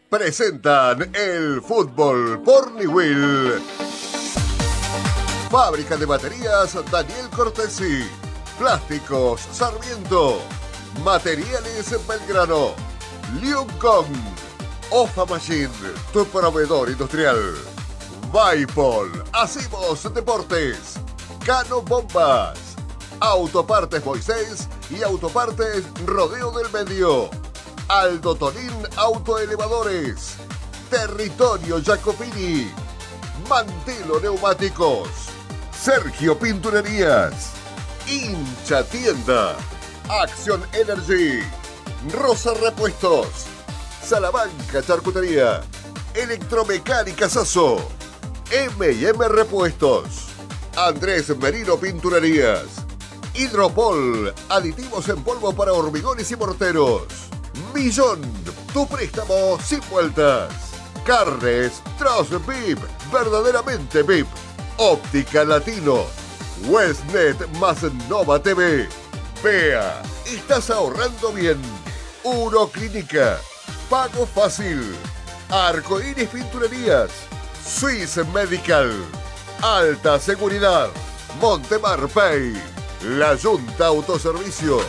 presentan el fútbol por Niwil. Fábrica de baterías Daniel Cortesi. Plásticos Sarmiento. Materiales Belgrano. Liucon. Ofa Machine, tu proveedor industrial. Vaipol, Hacimos Deportes. Cano Bombas. Autopartes Moisés y Autopartes Rodeo del Medio. Aldo Tonín Autoelevadores. Territorio Jacopini. Mantelo Neumáticos. Sergio Pinturerías. Hincha Tienda. Acción Energy. Rosa Repuestos. Salamanca Charcutería. Electromecánica Sasso. M&M Repuestos. Andrés Merino Pinturerías. Hidropol, aditivos en polvo para hormigones y morteros. Millón, tu préstamo sin vueltas. Carnes Troz VIP, verdaderamente VIP. Óptica Latino. Westnet más Nova TV. Vea, estás ahorrando bien. Uroclínica. Pago fácil. Arcoíris Pinturerías. Swiss Medical. Alta Seguridad. Montemar Pay. La Junta Autoservicio.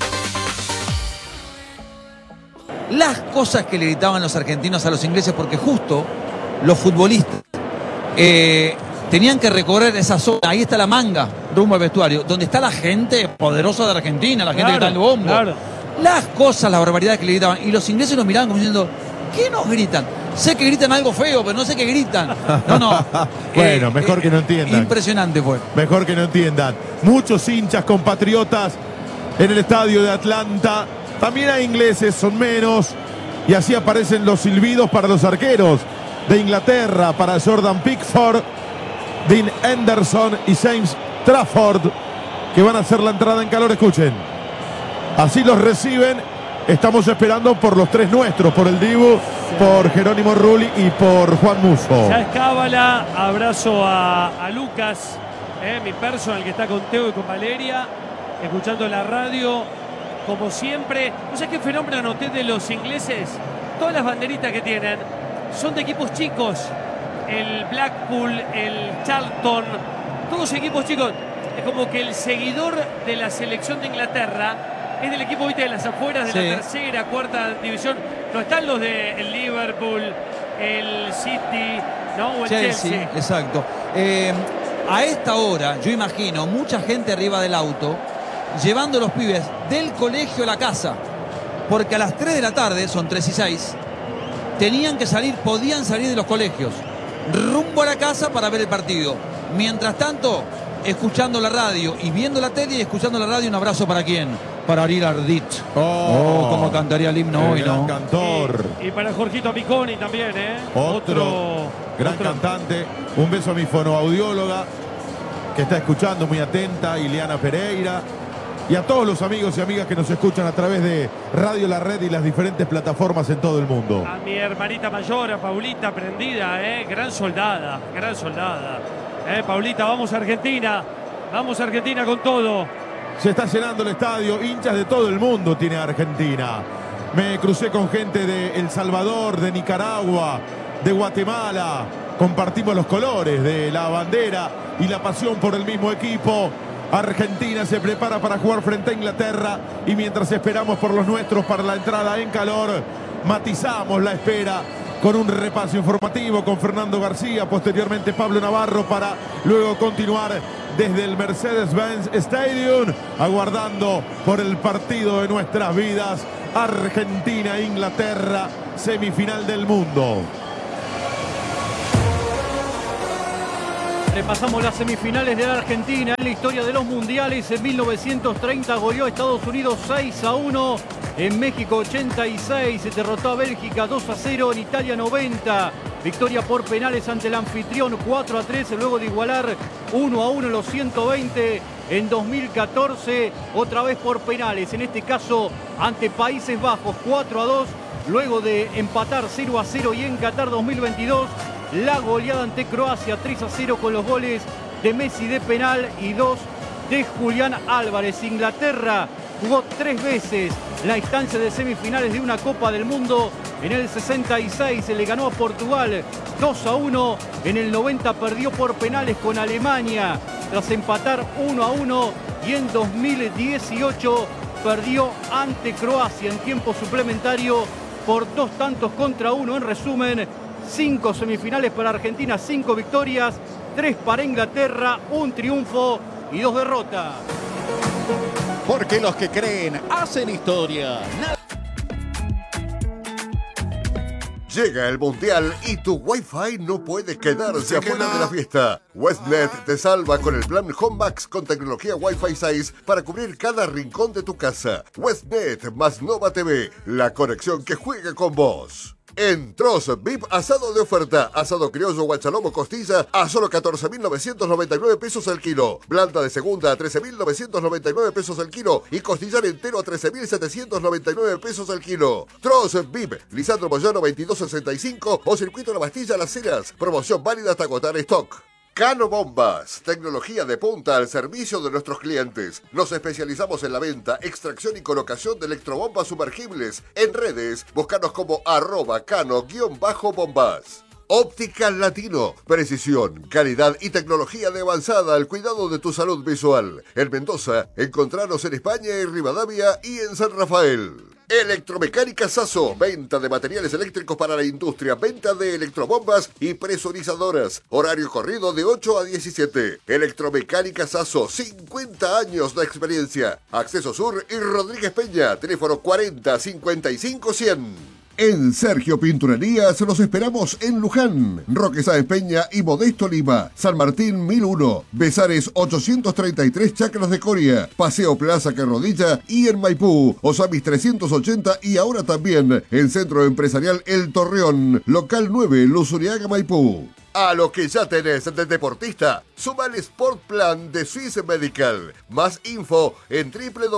Las cosas que le gritaban los argentinos a los ingleses, porque justo los futbolistas tenían que recorrer esa zona. Ahí está la manga, rumbo al vestuario, donde está la gente poderosa de Argentina, la gente que está en el bombo. Claro. Las cosas, las barbaridades que le gritaban. Y los ingleses nos miraban como diciendo, ¿qué nos gritan? Sé que gritan algo feo, pero no sé qué gritan. No. Bueno, mejor que no entiendan. Impresionante fue. Mejor que no entiendan. Muchos hinchas compatriotas en el estadio de Atlanta. También hay ingleses, son menos. Y así aparecen los silbidos para los arqueros de Inglaterra, para Jordan Pickford, Dean Henderson y James Trafford, que van a hacer la entrada en calor. Escuchen. Así los reciben. Estamos esperando por los tres nuestros, por el Dibu, por Jerónimo Rulli y por Juan Musso. Ya es cábala, abrazo a Lucas, mi personal que está con Teo y con Valeria, escuchando la radio, como siempre. No sé qué fenómeno noté de los ingleses, todas las banderitas que tienen son de equipos chicos, el Blackpool, el Charlton, todos equipos chicos. Es como que el seguidor de la selección de Inglaterra es del equipo, viste, de las afueras, de la tercera, cuarta división. No están los de el Liverpool, el City, ¿no? O el Chelsea. Exacto. A esta hora, yo imagino, mucha gente arriba del auto, llevando a los pibes del colegio a la casa. Porque a las 3 de la tarde, son 3 y 6, tenían que salir, podían salir de los colegios, rumbo a la casa para ver el partido. Mientras tanto, escuchando la radio y viendo la tele y escuchando la radio, un abrazo para quién. Para Ariel Ardit. Cómo cantaría el himno hoy, ¿no? Cantor. Y para Jorgito Amiconi también, ¿eh? Otro gran cantante. Un beso a mi fonoaudióloga que está escuchando muy atenta, Ileana Pereira. Y a todos los amigos y amigas que nos escuchan a través de Radio La Red y las diferentes plataformas en todo el mundo. A mi hermanita mayor, a Paulita, prendida, gran soldada, gran soldada. Paulita, vamos a Argentina con todo. Se está llenando el estadio, hinchas de todo el mundo tiene Argentina. Me crucé con gente de El Salvador, de Nicaragua, de Guatemala. Compartimos los colores de la bandera y la pasión por el mismo equipo. Argentina se prepara para jugar frente a Inglaterra y mientras esperamos por los nuestros para la entrada en calor, matizamos la espera con un repaso informativo con Fernando García, posteriormente Pablo Navarro, para luego continuar desde el Mercedes-Benz Stadium, aguardando por el partido de nuestras vidas, Argentina-Inglaterra, semifinal del mundo. Repasamos las semifinales de la Argentina en la historia de los mundiales. En 1930 goleó a Estados Unidos 6-1. En México 86 se derrotó a Bélgica 2-0. En Italia 90. Victoria por penales ante el anfitrión 4-3. Luego de igualar 1-1 en los 120. En 2014 otra vez por penales. En este caso ante Países Bajos 4-2. Luego de empatar 0-0 y en Qatar 2022. La goleada ante Croacia 3-0 con los goles de Messi de penal y 2 de Julián Álvarez. Inglaterra jugó 3 veces la instancia de semifinales de una Copa del Mundo. En el 66 se le ganó a Portugal 2-1. En el 90 perdió por penales con Alemania tras empatar 1-1. Y en 2018 perdió ante Croacia en tiempo suplementario por 2-1. En resumen, 5 semifinales para Argentina, 5 victorias, 3 para Inglaterra, 1 triunfo y 2 derrotas. Porque los que creen hacen historia. Llega el Mundial y tu Wi-Fi no puede quedarse afuera de la fiesta. Westnet te salva con el plan Home Max con tecnología Wi-Fi 6 para cubrir cada rincón de tu casa. Westnet más Nova TV, la conexión que juega con vos. En Troz VIP, asado de oferta. Asado criollo, guachalomo, costilla a solo 14.999 pesos el kilo. Blanda de segunda a 13.999 pesos el kilo. Y costillar entero a 13.799 pesos el kilo. Troz VIP, Lisandro Moyano 2265 o Circuito La Bastilla Las Heras. Promoción válida hasta agotar stock. Cano Bombas, tecnología de punta al servicio de nuestros clientes. Nos especializamos en la venta, extracción y colocación de electrobombas sumergibles. En redes, búscanos como @cano_bombas. Óptica Latino, precisión, calidad y tecnología de avanzada al cuidado de tu salud visual. En Mendoza, encontranos en España, en Rivadavia y en San Rafael. Electromecánica Sasso, venta de materiales eléctricos para la industria, venta de electrobombas y presurizadoras. Horario corrido de 8 a 17. Electromecánica Sasso, 50 años de experiencia. Acceso Sur y Rodríguez Peña, teléfono 40 55 100. En Sergio Pinturerías los esperamos en Luján, Roque Sáenz Peña y Modesto Lima, San Martín 1001, Besares 833 Chacras de Coria, Paseo Plaza Carrodilla y en Maipú, Osamis 380 y ahora también en Centro Empresarial El Torreón, Local 9, Luzuriaga, Maipú. A lo que ya tenés de deportista, suma el Sport Plan de Swiss Medical. Más info en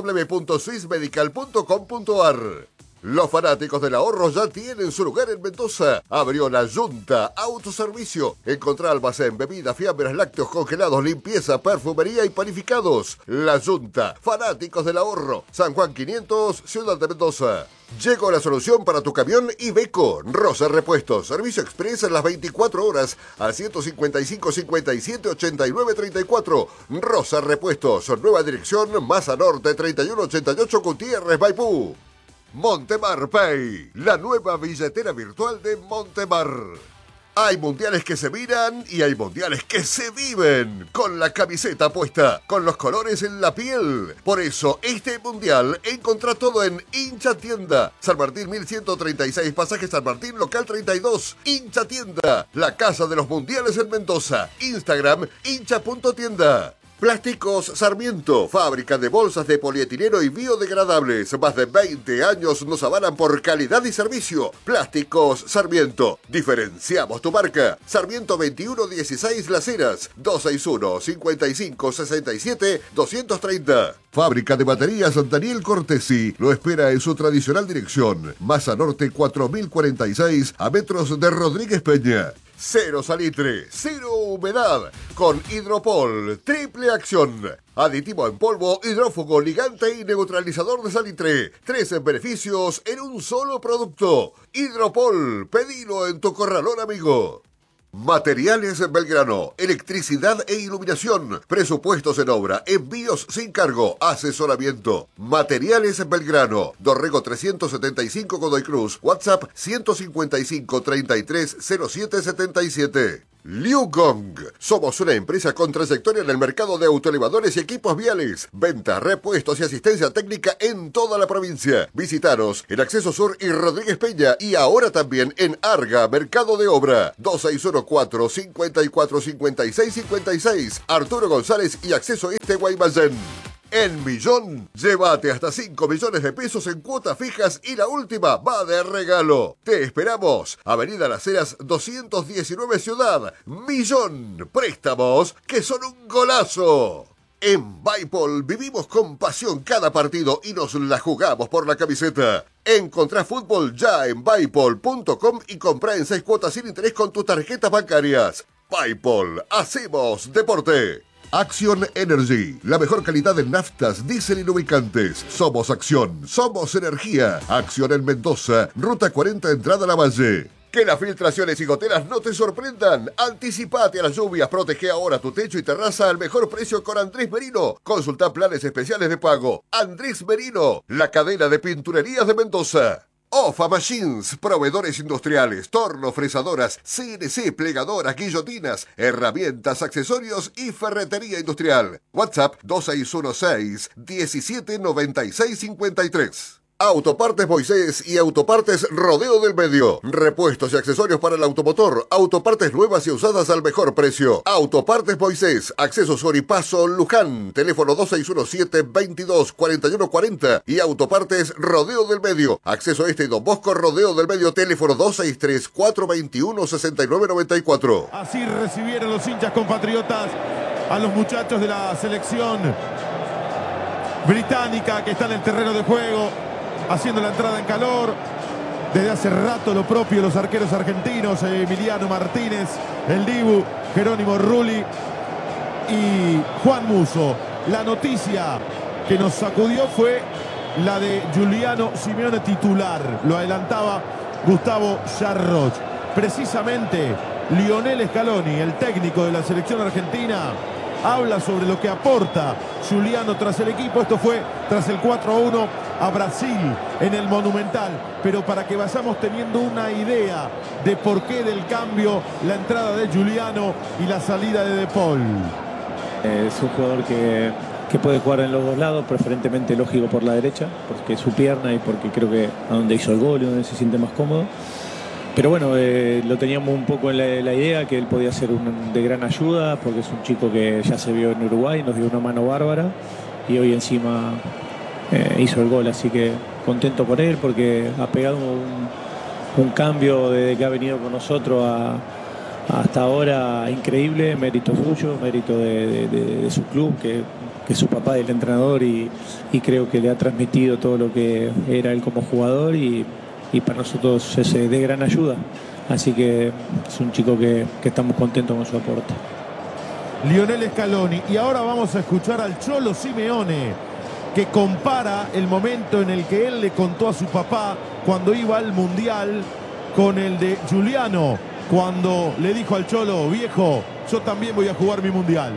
www.swissmedical.com.ar. Los fanáticos del ahorro ya tienen su lugar en Mendoza. Abrió la Junta Autoservicio. Encontrá almacén, bebidas, fiambres, lácteos congelados, limpieza, perfumería y panificados. La Junta, fanáticos del ahorro. San Juan 500, Ciudad de Mendoza. Llegó la solución para tu camión Iveco. Rosa Repuestos. Servicio express en las 24 horas al 155 57 89 34. Rosa Repuestos. Nueva dirección, Maza Norte 3188 Gutiérrez, Maipú. Montemar Pay, la nueva billetera virtual de Montemar. Hay mundiales que se miran y hay mundiales que se viven. Con la camiseta puesta, con los colores en la piel. Por eso, este mundial encontrá todo en Hincha Tienda. San Martín 1136, pasaje San Martín, local 32. Hincha Tienda, la casa de los mundiales en Mendoza. Instagram, hincha.tienda. Plásticos Sarmiento, fábrica de bolsas de polietileno y biodegradables. Más de 20 años nos avalan por calidad y servicio. Plásticos Sarmiento. Diferenciamos tu marca. Sarmiento 2116 Las Heras, 261 55 67 230. Fábrica de baterías Daniel Cortesi lo espera en su tradicional dirección. Maza Norte 4046 a metros de Rodríguez Peña. Cero salitre, cero humedad, con Hidropol, triple acción. Aditivo en polvo, hidrófugo, ligante y neutralizador de salitre. 13 beneficios en un solo producto. Hidropol, pedilo en tu corralón amigo. Materiales Belgrano, electricidad e iluminación, presupuestos en obra, envíos sin cargo, asesoramiento. Materiales Belgrano, Dorrego 375 Godoy Cruz, WhatsApp 155 33 07 77. Liu Gong. Somos una empresa con trayectoria en el mercado de autoelevadores y equipos viales. Venta, repuestos y asistencia técnica en toda la provincia. Visitaros en Acceso Sur y Rodríguez Peña y ahora también en Arga, Mercado de Obra. 2614 54 56 56. Arturo González y Acceso Este Guaymallén. En Millón, llévate hasta 5 millones de pesos en cuotas fijas y la última va de regalo. Te esperamos. Avenida Las Heras 219 Ciudad. Millón. Préstamos que son un golazo. En Baipol vivimos con pasión cada partido y nos la jugamos por la camiseta. Encontrá fútbol ya en Baipol.com y comprá en 6 cuotas sin interés con tus tarjetas bancarias. Baipol, hacemos deporte. Acción Energy, la mejor calidad en naftas, diésel y lubricantes. Somos Acción, somos energía. Acción en Mendoza, Ruta 40, entrada a La Valle. Que las filtraciones y goteras no te sorprendan. Anticipate a las lluvias, protege ahora tu techo y terraza al mejor precio con Andrés Merino. Consulta planes especiales de pago. Andrés Merino, la cadena de pinturerías de Mendoza. OFA Machines, proveedores industriales, tornos, fresadoras, CNC, plegadoras, guillotinas, herramientas, accesorios y ferretería industrial. WhatsApp 2616-179653. Autopartes Moisés y Autopartes Rodeo del Medio. Repuestos y accesorios para el automotor. Autopartes nuevas y usadas al mejor precio. Autopartes Moisés. Acceso Soripaso Luján. Teléfono 2617-224140. Y Autopartes Rodeo del Medio. Acceso Este y Don Bosco Rodeo del Medio. Teléfono 263-421-6994. Así recibieron los hinchas compatriotas a los muchachos de la selección británica que está en el terreno de juego, haciendo la entrada en calor. Desde hace rato lo propio los arqueros argentinos, Emiliano Martínez, el Dibu, Jerónimo Rulli y Juan Musso. La noticia que nos sacudió fue la de Giuliano Simeone titular. Lo adelantaba Gustavo Jarroch. Precisamente Lionel Scaloni, el técnico de la selección argentina, habla sobre lo que aporta Giuliano tras el equipo. Esto fue tras el 4-1 a Brasil en el Monumental. Pero para que vayamos teniendo una idea de por qué del cambio, la entrada de Giuliano y la salida de De Paul. Es un jugador que puede jugar en los dos lados, preferentemente lógico por la derecha, porque es su pierna y porque creo que a donde hizo el gol y donde se siente más cómodo. Pero bueno, lo teníamos un poco en la idea que él podía ser de gran ayuda, porque es un chico que ya se vio en Uruguay, nos dio una mano bárbara y hoy encima hizo el gol, así que contento por él porque ha pegado un cambio desde que ha venido con nosotros hasta ahora increíble, mérito suyo, mérito de su club, que es su papá y el entrenador, y creo que le ha transmitido todo lo que era él como jugador y para nosotros es de gran ayuda. Así que es un chico que estamos contentos con su aporte. Lionel Scaloni. Y ahora vamos a escuchar al Cholo Simeone, que compara el momento en el que él le contó a su papá cuando iba al Mundial con el de Giuliano, cuando le dijo al Cholo: viejo, yo también voy a jugar mi Mundial.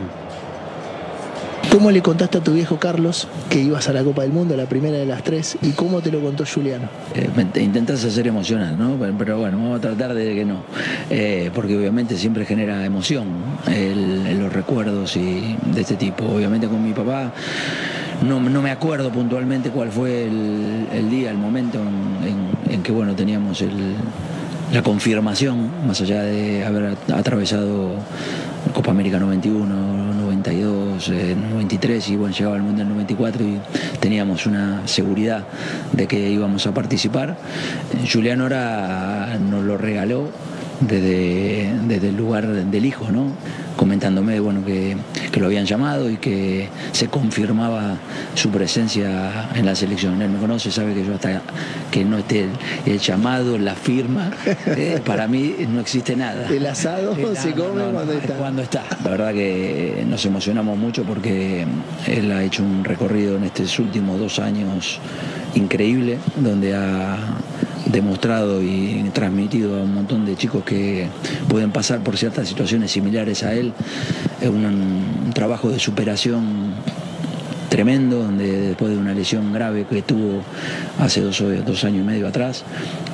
¿Cómo le contaste a tu viejo Carlos que ibas a la Copa del Mundo, la primera de las tres? ¿Y cómo te lo contó Giuliano? Intentás hacer emocional, ¿no? Pero bueno, vamos a tratar de que no. Porque obviamente siempre genera emoción, ¿no? Los recuerdos y de este tipo. Obviamente con mi papá no me acuerdo puntualmente cuál fue el día, el momento en que bueno, teníamos la confirmación, más allá de haber atravesado Copa América 91, 92, 93 y bueno, llegaba al Mundial 94 y teníamos una seguridad de que íbamos a participar. Giuliano ahora nos lo regaló desde el lugar del hijo, ¿no? Comentándome bueno, que lo habían llamado y que se confirmaba su presencia en la selección. Él me conoce, sabe que yo hasta que no esté el llamado, la firma, para mí no existe nada. El asado se come cuando está. La verdad que nos emocionamos mucho porque él ha hecho un recorrido en estos últimos 2 años increíble, donde ha demostrado y transmitido a un montón de chicos que pueden pasar por ciertas situaciones similares a él. Es un trabajo de superación tremendo, donde después de una lesión grave que tuvo hace 2 años y medio atrás,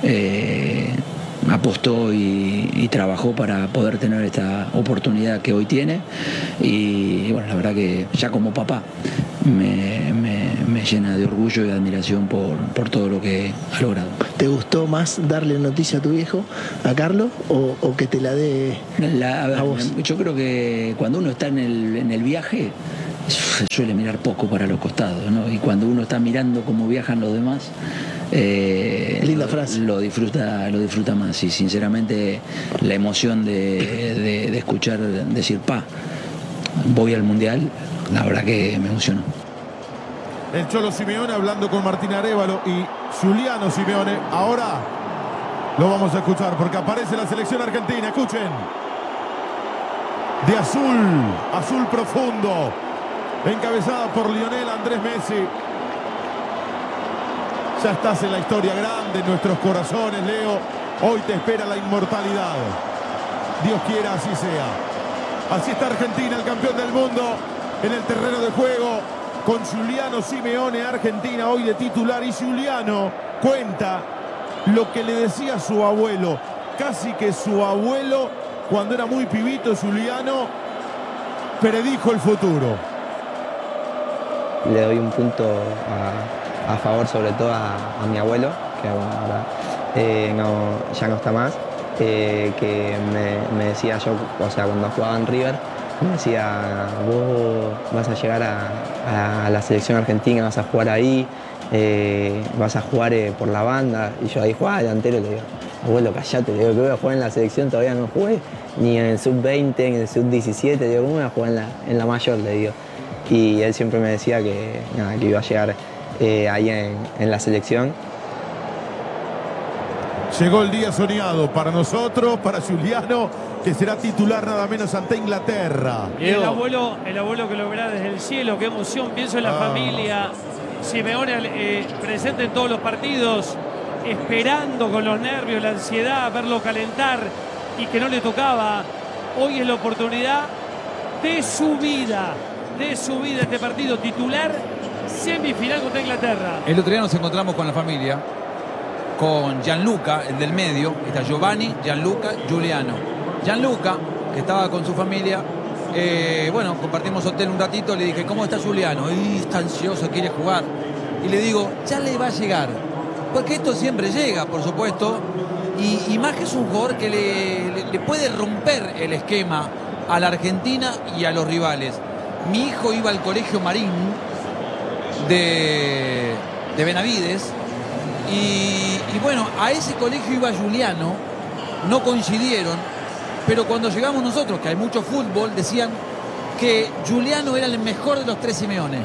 apostó y trabajó para poder tener esta oportunidad que hoy tiene. Y bueno, la verdad que ya como papá me llena de orgullo y de admiración por todo lo que ha logrado. ¿Te gustó más darle noticia a tu viejo, a Carlos, o que te la dé a vos? Yo creo que cuando uno está en el viaje se suele mirar poco para los costados, ¿no? Y cuando uno está mirando cómo viajan los demás, linda frase. Lo disfruta más. Y sinceramente la emoción de escuchar decir voy al Mundial, la verdad que me emocionó. El Cholo Simeone hablando con Martín Arévalo y Giuliano Simeone. Ahora lo vamos a escuchar porque aparece la selección argentina. Escuchen. de azul profundo, encabezada por Lionel Andrés Messi. Ya estás en la historia grande, en nuestros corazones, Leo. Hoy te espera la inmortalidad. Dios quiera así sea. Así está Argentina, el campeón del mundo, en el terreno de juego, con Giuliano Simeone. Argentina hoy de titular, y Giuliano cuenta lo que le decía su abuelo. Casi que su abuelo, cuando era muy pibito, Giuliano predijo el futuro. Le doy un punto a favor, sobre todo a mi abuelo, que bueno, ahora ya no está más, que me decía yo, o sea, cuando jugaba en River, me decía, vos vas a llegar a la selección argentina, vas a jugar ahí, vas a jugar por la banda. Y yo ahí jugaba delantero, le digo, abuelo, callate, le digo, que voy a jugar en la selección, todavía no jugué, ni en el sub-20, ni en el sub-17, le digo, ¿cómo voy a jugar en la mayor? Le digo. Y él siempre me decía que iba a llegar ahí en la selección. Llegó el día soñado para nosotros, para Giuliano, que será titular nada menos ante Inglaterra. El abuelo que lo verá desde el cielo, qué emoción, pienso en la familia. Simeone presente en todos los partidos, esperando con los nervios, la ansiedad, verlo calentar y que no le tocaba. Hoy es la oportunidad de su vida este partido, titular, semifinal contra Inglaterra. El otro día nos encontramos con la familia, con Gianluca, el del medio. Está Giovanni, Gianluca, Giuliano. Gianluca, que estaba con su familia, bueno, compartimos hotel un ratito. Le dije, ¿cómo está Giuliano? Está ansioso, quiere jugar. Y le digo, ya le va a llegar, porque esto siempre llega, por supuesto, y más que es un jugador que le puede romper el esquema a la Argentina y a los rivales. Mi hijo iba al colegio Marín de Benavides, y bueno, a ese colegio iba Giuliano, no coincidieron, pero cuando llegamos nosotros, que hay mucho fútbol, decían que Giuliano era el mejor de los tres Simeone,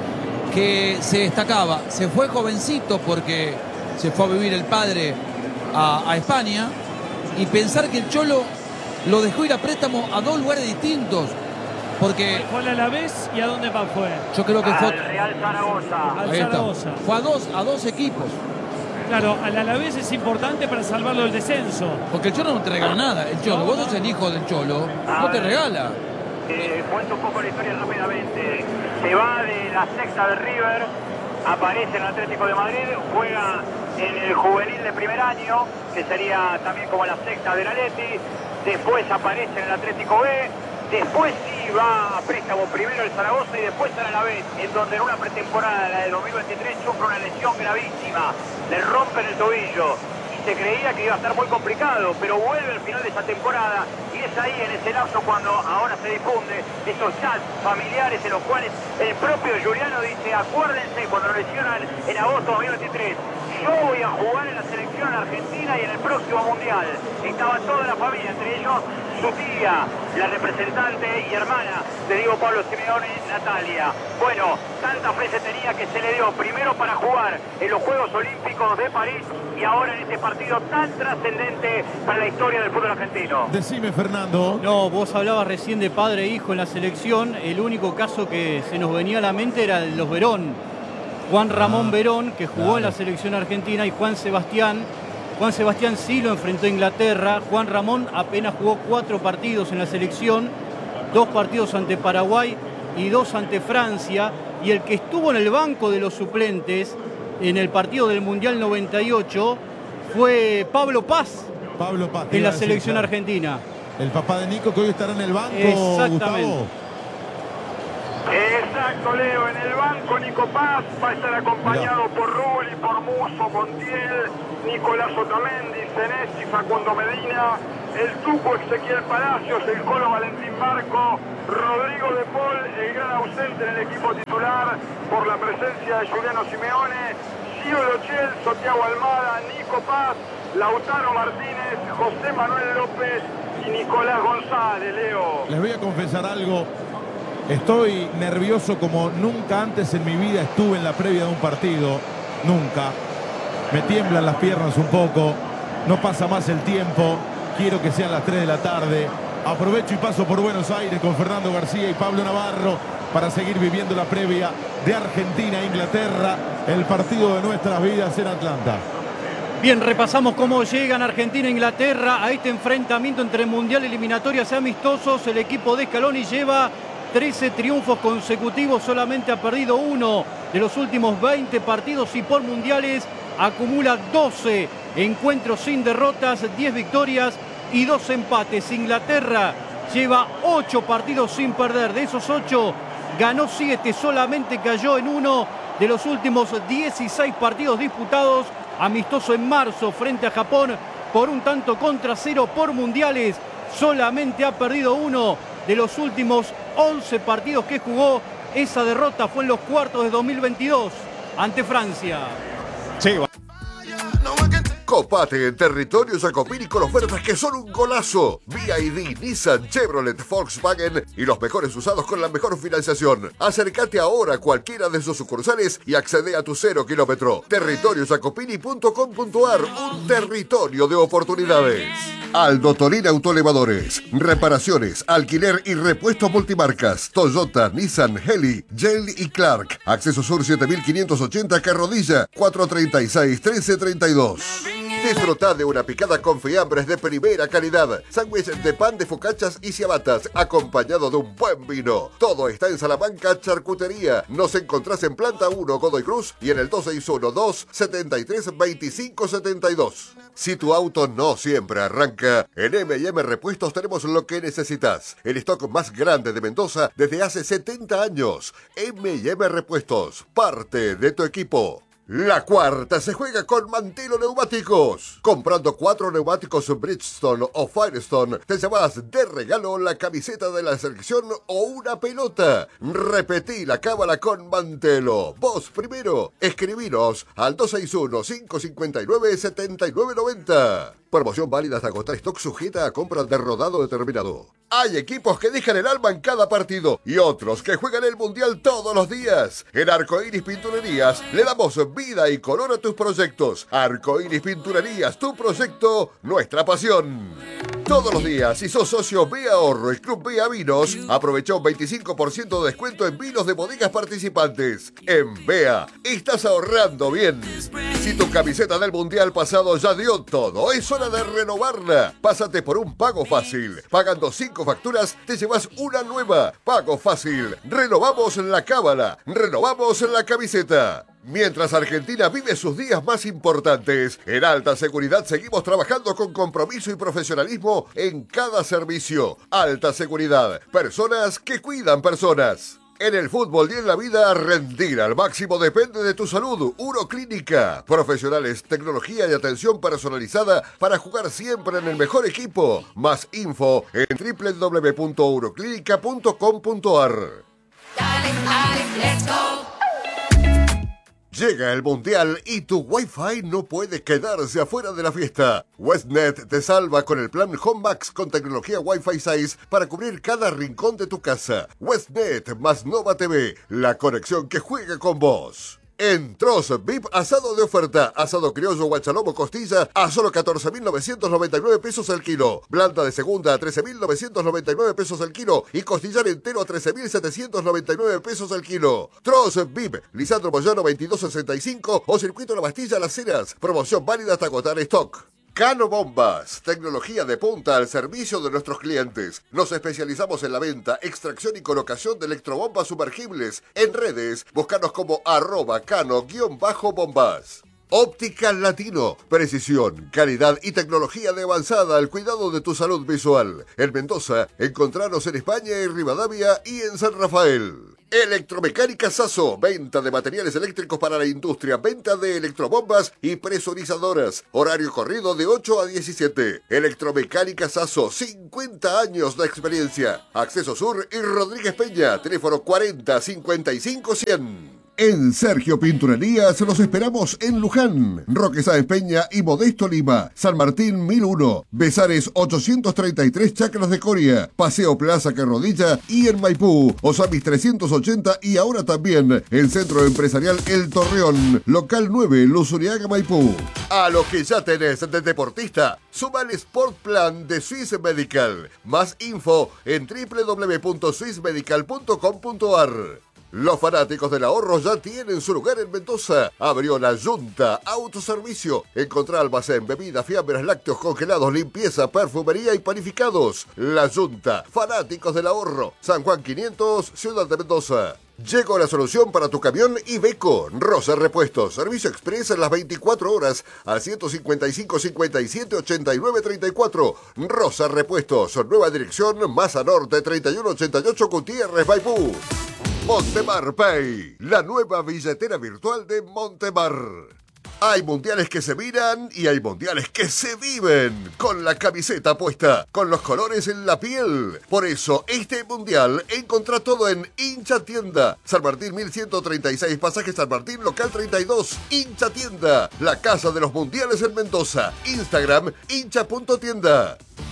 que se destacaba. Se fue jovencito porque se fue a vivir el padre a España, y pensar que el Cholo lo dejó ir a préstamo a dos lugares distintos, porque fue al Alavés. ¿Y a dónde más fue? Yo creo que fue al Real Zaragoza. Al Zaragoza. Fue a dos equipos. Claro, al Alavés es importante para salvarlo del descenso. Porque el Cholo no te regala nada. El Cholo, vos sos el hijo del Cholo, no te regala. Cuento un poco la historia rápidamente. Se va de la sexta de River, aparece en el Atlético de Madrid, juega en el juvenil de primer año, que sería también como la sexta del Atleti. Después aparece en el Atlético B. Después sí va a préstamo primero al Zaragoza y después al Alavés, en donde en una pretemporada, la de 2023, sufre una lesión gravísima, le rompen el tobillo y se creía que iba a estar muy complicado, pero vuelve al final de esa temporada, y es ahí en ese lapso cuando ahora se difunde esos chats familiares en los cuales el propio Giuliano dice, acuérdense cuando lo lesionan en agosto de 2023, yo voy a jugar en la selección argentina y en el próximo mundial. Estaba toda la familia, entre ellos su tía, la representante y hermana de Diego Pablo Simeone, Natalia. Bueno, tanta fe se tenía que se le dio primero para jugar en los Juegos Olímpicos de París y ahora en este partido tan trascendente para la historia del fútbol argentino. Decime, Fernando. No, vos hablabas recién de padre e hijo en la selección. El único caso que se nos venía a la mente era el de los Verón. Juan Ramón Verón, que jugó en la selección argentina, y Juan Sebastián. Juan Sebastián sí lo enfrentó a Inglaterra. Juan Ramón apenas jugó 4 partidos en la selección, 2 partidos ante Paraguay y 2 ante Francia. Y el que estuvo en el banco de los suplentes en el partido del Mundial 98 fue Pablo Paz. Pablo Paz en la selección argentina. El papá de Nico, que hoy estará en el banco. Exactamente. Gustavo. Exacto, Leo, en el banco Nico Paz va a estar acompañado por Rulli, por Musso, Montiel, Nicolás Otamendi, Senesi, Facundo Medina, el Tuco Ezequiel Palacios, el Colo Valentín Barco, Rodrigo de Paul, el gran ausente en el equipo titular por la presencia de Giuliano Simeone, Gio Lo Celso, Thiago Almada, Nico Paz, Lautaro Martínez, José Manuel López y Nicolás González, Leo. Les voy a confesar algo. Estoy nervioso como nunca antes en mi vida estuve en la previa de un partido. Nunca. Me tiemblan las piernas un poco. No pasa más el tiempo. Quiero que sean las 3 de la tarde. Aprovecho y paso por Buenos Aires con Fernando García y Pablo Navarro para seguir viviendo la previa de Argentina e Inglaterra, el partido de nuestras vidas en Atlanta. Bien, repasamos cómo llegan Argentina e Inglaterra a este enfrentamiento entre Mundial y eliminatorias amistosos. El equipo de Scaloni lleva 13 triunfos consecutivos, solamente ha perdido uno de los últimos 20 partidos y por mundiales acumula 12 encuentros sin derrotas, 10 victorias y 2 empates. Inglaterra lleva 8 partidos sin perder. De esos 8 ganó 7, solamente cayó en uno de los últimos 16 partidos disputados. Amistoso en marzo frente a Japón por 1-0 por mundiales. Solamente ha perdido uno de los últimos 11 partidos que jugó. Esa derrota fue en los cuartos de 2022 ante Francia. Sí. Copate en Territorio Jacopini con ofertas que son un golazo. BYD, Nissan, Chevrolet, Volkswagen y los mejores usados con la mejor financiación. Acércate ahora a cualquiera de sus sucursales y accede a tu 0 kilómetro. Territoriojacopini.com.ar, un territorio de oportunidades. Aldo Tolín Autoelevadores, reparaciones, alquiler y repuestos multimarcas. Toyota, Nissan, Heli, Yale y Clark. Acceso Sur 7580 Carrodilla, 436-1332. Disfruta de una picada con fiambres de primera calidad, sándwiches de pan de focachas y ciabatas, acompañado de un buen vino. Todo está en Salamanca Charcutería. Nos encontrás en Planta 1 Godoy Cruz y en el 261-273-2572. Si tu auto no siempre arranca, en M&M Repuestos tenemos lo que necesitas. El stock más grande de Mendoza desde hace 70 años. M&M Repuestos, parte de tu equipo. La cuarta se juega con Mantelo Neumáticos. Comprando 4 neumáticos Bridgestone o Firestone, te llevas de regalo la camiseta de la selección o una pelota. Repetí la cábala con Mantelo. Vos primero. Escribinos al 261-559-7990. Promoción válida hasta agotar stock, sujeta a compra de rodado determinado. Hay equipos que dejan el alma en cada partido y otros que juegan el mundial todos los días. En Arcoiris Pinturerías le damos vida y color a tus proyectos. Arcoiris Pinturerías, tu proyecto, nuestra pasión. Todos los días, si sos socio B Ahorro y Club B Vinos, aprovecha un 25% de descuento en vinos de bodegas participantes. En BEA, estás ahorrando bien. Si tu camiseta del mundial pasado ya dio todo, es hora de renovarla. Pásate por un pago fácil. Pagando 5 facturas, te llevas una nueva. Pago fácil. Renovamos la cábala. Renovamos la camiseta. Mientras Argentina vive sus días más importantes, en Alta Seguridad seguimos trabajando con compromiso y profesionalismo en cada servicio. Alta Seguridad, personas que cuidan personas. En el fútbol y en la vida, rendir al máximo depende de tu salud. Uroclínica, profesionales, tecnología y atención personalizada para jugar siempre en el mejor equipo. Más info en www.uroclinica.com.ar. Llega el Mundial y tu Wi-Fi no puede quedarse afuera de la fiesta. Westnet te salva con el plan Home Max con tecnología Wi-Fi 6 para cubrir cada rincón de tu casa. Westnet más Nova TV, la conexión que juega con vos. En Troz VIP, asado de oferta, asado criollo, guachalomo, costilla a solo 14.999 pesos el kilo, blanda de segunda a 13.999 pesos el kilo y costillar entero a 13.799 pesos el kilo. Troz VIP, Lisandro Moyano 2265 o Circuito La Bastilla Las Heras, promoción válida hasta agotar stock. Cano Bombas, tecnología de punta al servicio de nuestros clientes. Nos especializamos en la venta, extracción y colocación de electrobombas sumergibles. En redes, búscanos como @cano_bombas. Óptica Latino, precisión, calidad y tecnología de avanzada al cuidado de tu salud visual. En Mendoza, encontranos en España y Rivadavia y en San Rafael. Electromecánica Sasso, venta de materiales eléctricos para la industria, venta de electrobombas y presurizadoras. Horario corrido de 8 a 17. Electromecánica Sasso, 50 años de experiencia. Acceso Sur y Rodríguez Peña, teléfono 40 55 100. En Sergio Pinturerías los esperamos en Luján, Roque Sáenz Peña y Modesto Lima, San Martín 1001, Besares 833 Chacras de Coria, Paseo Plaza Carrodilla y en Maipú, Osamis 380 y ahora también el Centro Empresarial El Torreón, local 9, Luzuriaga, Maipú. A lo que ya tenés de deportista, suma el Sport Plan de Swiss Medical. Más info en www.swissmedical.com.ar. Los fanáticos del ahorro ya tienen su lugar en Mendoza. Abrió la Junta Autoservicio. Encontrá almacén, bebidas, fiambres, lácteos congelados, limpieza, perfumería y panificados. La Junta, fanáticos del ahorro. San Juan 500, Ciudad de Mendoza. Llegó la solución para tu camión Iveco. Rosa Repuestos. Servicio express en las 24 horas al 155 57 89 34. Rosa Repuestos. Nueva dirección, Masa Norte 3188 Gutiérrez, Maipú. Montemar Pay, la nueva billetera virtual de Montemar. Hay mundiales que se miran y hay mundiales que se viven con la camiseta puesta, con los colores en la piel. Por eso, este mundial encontrá todo en Hincha Tienda. San Martín 1136, pasaje San Martín, local 32. Hincha Tienda, la casa de los mundiales en Mendoza. Instagram, hincha.tienda.